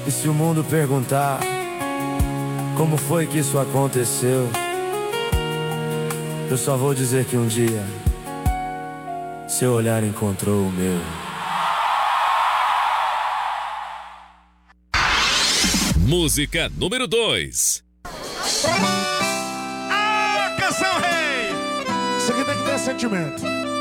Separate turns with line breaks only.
E se o mundo perguntar como foi que isso aconteceu, eu só vou dizer que um dia seu olhar encontrou o meu.
Música número 2.
Ah, canção rei! Isso aqui tem que ter sentimento.